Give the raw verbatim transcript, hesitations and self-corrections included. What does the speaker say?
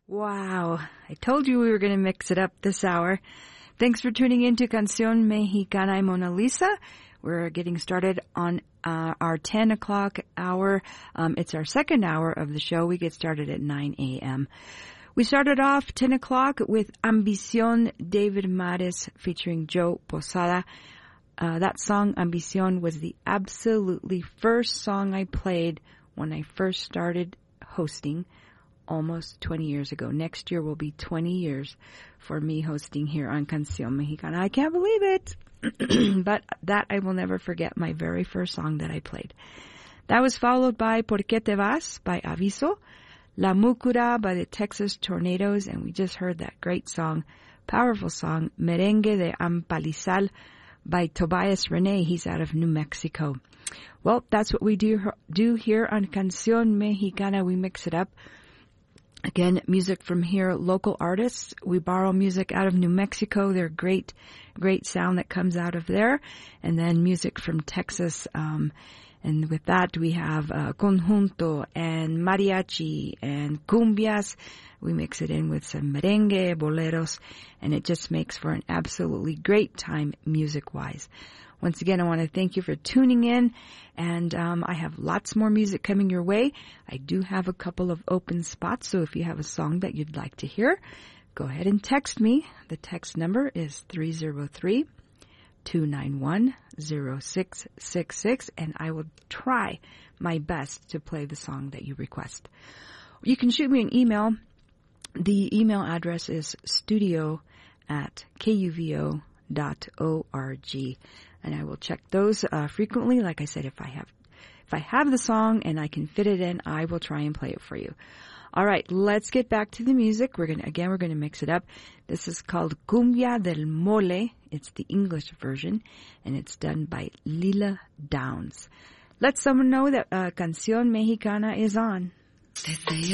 Wow, I told you we were going to mix it up this hour. Thanks for tuning in to Canción Mexicana y Mona Lisa. We're getting started on uh, our ten o'clock hour. Um, it's our second hour of the show. We get started at nine a.m. We started off ten o'clock with Ambición, David Mares featuring Joe Posada. Uh, that song, Ambición, was the absolutely first song I played when I first started hosting almost twenty years ago. Next year will be twenty years for me hosting here on Canción Mexicana. I can't believe it. But that I will never forget, my very first song that I played. That was followed by Por qué te vas by Aviso, La Mucura by the Texas Tornadoes, and we just heard that great song, powerful song, Merengue de Ampalizal by Tobias Rene. He's out of New Mexico. Well, that's what we do do here on Canción Mexicana. We mix it up. Again, music from here, local artists. We borrow music out of New Mexico. They're great, great sound that comes out of there. And then music from Texas. Um, and with that, we have uh, conjunto and mariachi and cumbias. We mix it in with some merengue, boleros, and it just makes for an absolutely great time music-wise. Once again, I want to thank you for tuning in, and um, I have lots more music coming your way. I do have a couple of open spots, so if you have a song that you'd like to hear, go ahead and text me. The text number is three zero three, two nine one, zero six six six, and I will try my best to play the song that you request. You can shoot me an email. The email address is studio at kuvo dot org. And I will check those uh, frequently. Like I said, if I have if I have the song and I can fit it in, I will try and play it for you. All right, let's get back to the music. We're gonna again we're gonna mix it up. This is called Cumbia del Mole. It's the English version, and it's done by Lila Downs. Let someone know that uh, Canción Mexicana is on. Desde